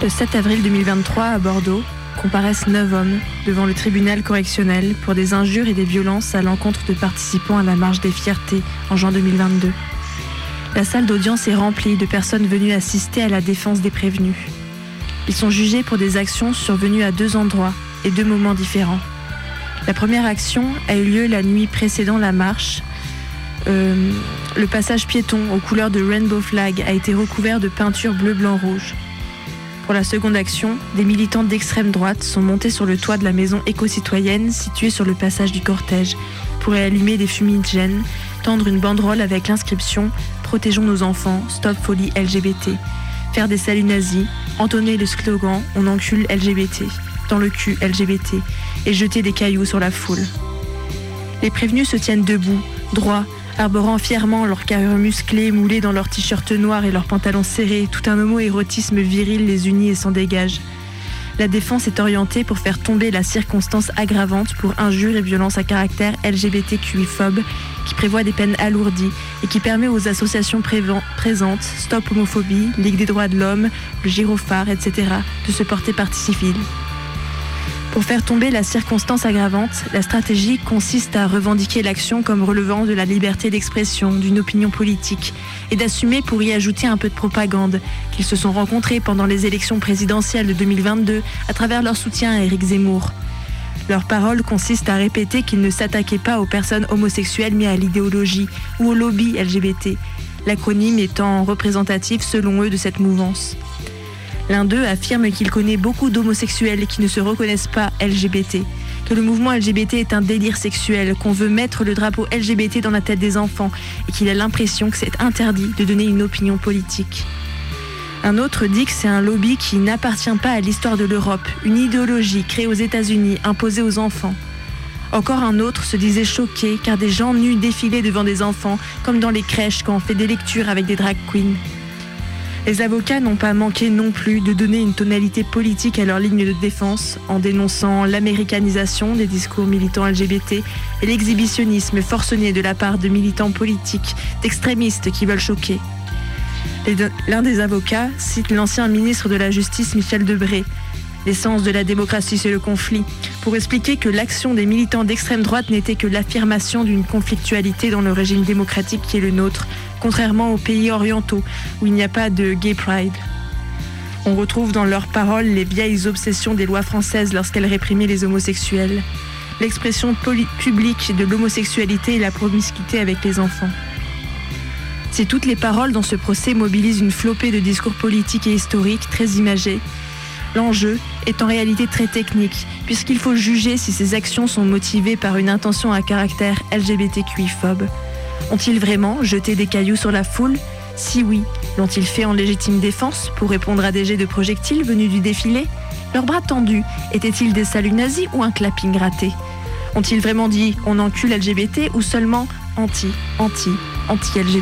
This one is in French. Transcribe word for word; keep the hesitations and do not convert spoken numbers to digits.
Le sept avril deux mille vingt-trois, à Bordeaux, comparaissent neuf hommes devant le tribunal correctionnel pour des injures et des violences à l'encontre de participants à la Marche des Fiertés en juin deux mille vingt-deux. La salle d'audience est remplie de personnes venues assister à la défense des prévenus. Ils sont jugés pour des actions survenues à deux endroits et deux moments différents. La première action a eu lieu la nuit précédant la marche. Euh, le passage piéton aux couleurs de Rainbow Flag a été recouvert de peinture bleu, blanc, rouge. Pour la seconde action, des militants d'extrême droite sont montés sur le toit de la maison éco-citoyenne située sur le passage du cortège pour y allumer des fumigènes, tendre une banderole avec l'inscription « Protégeons nos enfants, stop folie L G B T », faire des saluts nazis, entonner le slogan « On encule L G B T », dans le cul L G B T, et jeter des cailloux sur la foule. Les prévenus se tiennent debout, droits, arborant fièrement leurs carrures musclées, moulées dans leurs t-shirts noirs et leurs pantalons serrés, tout un homo-érotisme viril les unit et s'en dégage. La défense est orientée pour faire tomber la circonstance aggravante pour injures et violences à caractère L G B T Q I-phobe qui prévoit des peines alourdies et qui permet aux associations préven- présentes, Stop Homophobie, Ligue des droits de l'homme, le Gyrophare, et cetera, de se porter partie civile. Pour faire tomber la circonstance aggravante, la stratégie consiste à revendiquer l'action comme relevant de la liberté d'expression, d'une opinion politique, et d'assumer pour y ajouter un peu de propagande, qu'ils se sont rencontrés pendant les élections présidentielles de deux mille vingt-deux à travers leur soutien à Éric Zemmour. Leur parole consiste à répéter qu'ils ne s'attaquaient pas aux personnes homosexuelles mais à l'idéologie ou au lobby L G B T, l'acronyme étant représentatif selon eux de cette mouvance. L'un d'eux affirme qu'il connaît beaucoup d'homosexuels qui ne se reconnaissent pas L G B T, que le mouvement L G B T est un délire sexuel, qu'on veut mettre le drapeau L G B T dans la tête des enfants et qu'il a l'impression que c'est interdit de donner une opinion politique. Un autre dit que c'est un lobby qui n'appartient pas à l'histoire de l'Europe, une idéologie créée aux États-Unis, imposée aux enfants. Encore un autre se disait choqué car des gens nus défilaient devant des enfants, comme dans les crèches quand on fait des lectures avec des drag queens. Les avocats n'ont pas manqué non plus de donner une tonalité politique à leur ligne de défense en dénonçant l'américanisation des discours militants L G B T et l'exhibitionnisme forcené de la part de militants politiques, d'extrémistes qui veulent choquer. L'un des avocats cite l'ancien ministre de la Justice Michel Debré. L'essence de la démocratie, c'est le conflit, pour expliquer que l'action des militants d'extrême droite n'était que l'affirmation d'une conflictualité dans le régime démocratique qui est le nôtre, contrairement aux pays orientaux, où il n'y a pas de gay pride. On retrouve dans leurs paroles les vieilles obsessions des lois françaises lorsqu'elles réprimaient les homosexuels, l'expression poli- publique de l'homosexualité et la promiscuité avec les enfants. Si toutes les paroles dans ce procès mobilisent une flopée de discours politiques et historiques très imagés, l'enjeu est en réalité très technique, puisqu'il faut juger si ces actions sont motivées par une intention à caractère L G B T Q I-phobe. Ont-ils vraiment jeté des cailloux sur la foule ? Si oui, l'ont-ils fait en légitime défense pour répondre à des jets de projectiles venus du défilé ? Leurs bras tendus étaient-ils des saluts nazis ou un clapping raté ? Ont-ils vraiment dit « on encule L G B T » ou seulement « anti, anti, anti-L G B T » ?